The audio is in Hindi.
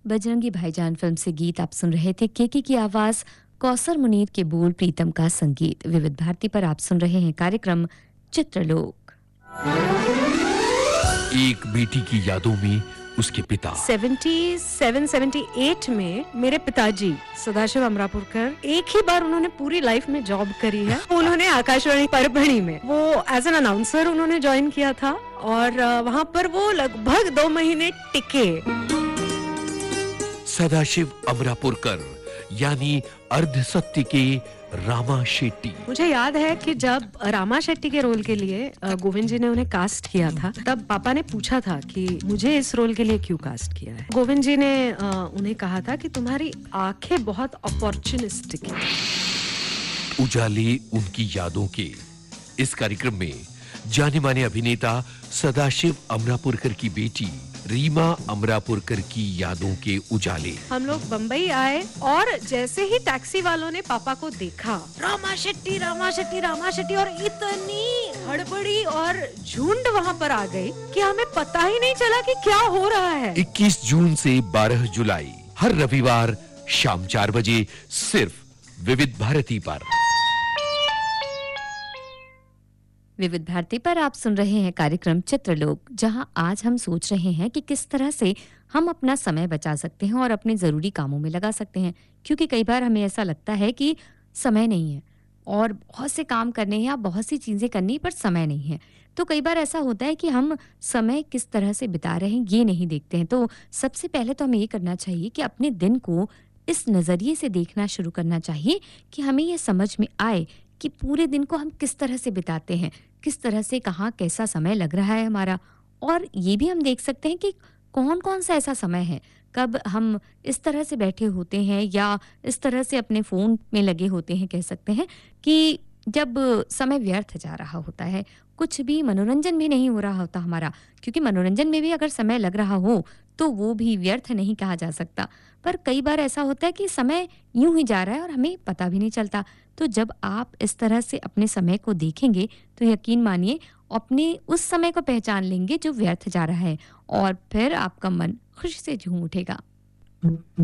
बजरंगी भाईजान फिल्म से गीत आप सुन रहे थे। केके की आवाज, कौसर मुनीर के बोल, प्रीतम का संगीत। विविध भारती पर आप सुन रहे हैं कार्यक्रम चित्रलोक। एक बेटी की यादों में उसके पिता 77-78 में मेरे पिताजी सदाशिव अमरापुरकर, एक ही बार उन्होंने पूरी लाइफ में जॉब करी है। उन्होंने आकाशवाणी परभणी में वो एज एन अनाउंसर उन्होंने ज्वाइन किया था और वहाँ पर वो लगभग 2 महीने टिके। सदाशिव अमरापुरकर यानी अर्ध सत्य के रामा शेट्टी। मुझे याद है कि जब रामा शेट्टी के रोल के लिए गोविंद जी ने उन्हें कास्ट किया था, तब पापा ने पूछा था कि मुझे इस रोल के लिए क्यों कास्ट किया है। गोविंद जी ने उन्हें कहा था कि तुम्हारी आंखें बहुत अपॉर्चुनिस्टिक हैं। उजाले उनकी यादों के इस कार्यक्रम में जाने माने अभिनेता सदाशिव अमरापुरकर की बेटी रीमा अमरापुरकर की यादों के उजाले। हम लोग बंबई आए और जैसे ही टैक्सी वालों ने पापा को देखा, रामा शेट्टी, रामा शेट्टी, रामा शेट्टी, और इतनी हड़बड़ी और झुंड वहाँ पर आ गई कि हमें पता ही नहीं चला कि क्या हो रहा है। 21 जून से 12 जुलाई हर रविवार शाम 4 बजे सिर्फ विविध भारती पर। विविध भारती पर आप सुन रहे हैं कार्यक्रम चित्रलोक, जहां आज हम सोच रहे हैं कि किस तरह से हम अपना समय बचा सकते हैं और अपने ज़रूरी कामों में लगा सकते हैं। क्योंकि कई बार हमें ऐसा लगता है कि समय नहीं है और बहुत से काम करने हैं या बहुत सी चीज़ें करनी, पर समय नहीं है। तो कई बार ऐसा होता है कि हम समय किस तरह से बिता रहे हैं ये नहीं देखते हैं। तो सबसे पहले तो हमें ये करना चाहिए कि अपने दिन को इस नज़रिए से देखना शुरू करना चाहिए कि हमें ये समझ में आए कि पूरे दिन को हम किस तरह से बिताते हैं, किस तरह से कहाँ कैसा समय लग रहा है हमारा। और ये भी हम देख सकते हैं कि कौन कौन सा ऐसा समय है कब हम इस तरह से बैठे होते हैं या इस तरह से अपने फ़ोन में लगे होते हैं, कह सकते हैं कि जब समय व्यर्थ जा रहा होता है, कुछ भी मनोरंजन भी नहीं हो रहा होता हमारा। क्योंकि मनोरंजन में भी अगर समय लग रहा हो तो वो भी व्यर्थ नहीं कहा जा सकता। पर कई बार ऐसा होता है कि समय यूं ही जा रहा है और हमें पता भी नहीं चलता। तो जब आप इस तरह से अपने समय को देखेंगे तो यकीन मानिए अपने उस समय को पहचान लेंगे जो व्यर्थ जा रहा है और फिर आपका मन खुशी से झूम उठेगा।